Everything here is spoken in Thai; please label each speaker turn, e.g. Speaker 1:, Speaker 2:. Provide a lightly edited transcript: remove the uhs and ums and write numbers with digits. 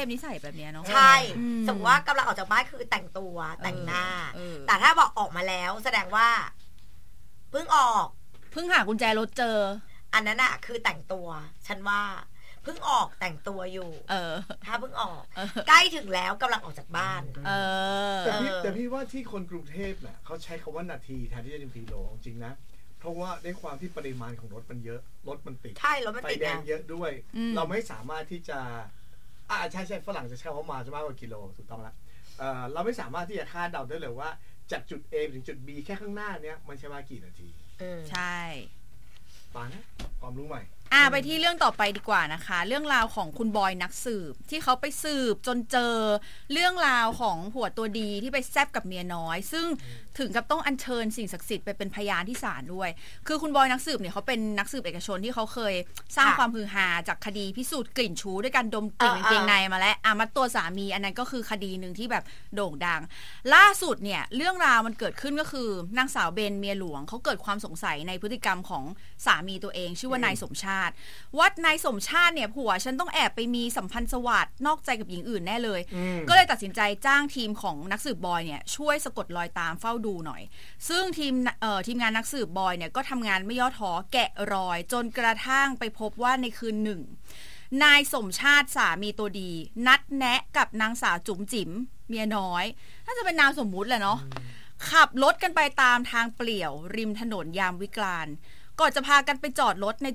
Speaker 1: พนิสัยแบบนี้เนาะ
Speaker 2: ใช่สมมติว่ากำลังออกจากบ้านคือแต่งตัวแต่งหน้าแต่ถ้าบอกออกมาแล้วแสดงว่าเพิ่งออก
Speaker 1: เพิ่งหากุญแจรถเจอ
Speaker 2: อันนั้นอะคือแต่งตัวฉันว่าเพิ่งออกแต่งตัวอยู่ถ้าเพิ่งออกใกล้ถึงแล้วกำลังออกจากบ้าน
Speaker 3: แต่พี่ว่าที่คนกรุงเทพน่ะเขาใช้คำว่านาทีแทนที่จะ1 กิโลจริงนะเพราะว่าในความที่ปริมาณของรถมันเยอะรถมันติด
Speaker 2: ใช่รถมันติด
Speaker 3: ไฟแดงเยอะด้วยเราไม่สามารถที่จะใช่ฝรั่งจะใช้คำว่ามาจะมากกว่ากิโลถูกต้องแล้วเราไม่สามารถที่จะคาดเดาได้เลยว่าจากจุด A ถึงจุด B แค่ข้างหน้าเนี้ยมันใช้มากี่นาที
Speaker 1: ใช่
Speaker 3: ปานะความรู้ใหม่
Speaker 1: ไปที่เรื่องต่อไปดีกว่านะคะเรื่องราวของคุณบอยนักสืบที่เขาไปสืบจนเจอเรื่องราวของผัวตัวดีที่ไปแซบกับเมียน้อยซึ่งถึงกับต้องอัญเชิญสิ่งศักดิ์สิทธิ์ไปเป็นพยานที่ศาลด้วยคือคุณบอยนักสืบเนี่ยเขาเป็นนักสืบเอกชนที่เขาเคยสร้างความฮือฮาจากคดีพิสูจน์กลิ่นชู้ด้วยการดมกลิ่นกางเกงในมาแล้วมัดตัวสามีอันนั้นก็คือคดีนึงที่แบบโด่งดังล่าสุดเนี่ยเรื่องราวมันเกิดขึ้นก็คือนางสาวเบนเมียหลวงเขาเกิดความสงสัยในพฤติกรรมของสามีตัวเองชื่อว่านายสมชาติว่านายสมชาติเนี่ยผัวฉันต้องแอบไปมีสัมพันธ์สวัสดิ์นอกใจกับหญิงอื่นแน่เลยก็เลยตัดสินใจจ้างทีมของนักสืบบอยเนี่ยช่วยสะกดรอยตามเฝ้าดูหน่อยซึ่งทีมงานนักสืบบอยเนี่ยก็ทำงานไม่ย่อท้อแกะรอยจนกระทั่งไปพบว่าในคืนหนึ่งนายสมชาติสามีตัวดีนัดแนะกับนางสาวจุ๋มจิ๋มเมียน้อยน่าจะเป็นนามสมมุติแหละเนาะขับรถกันไปตามทางเปลี่ยวริมถนนยามวิกาลก่อนจะพากันไปจอดรถใน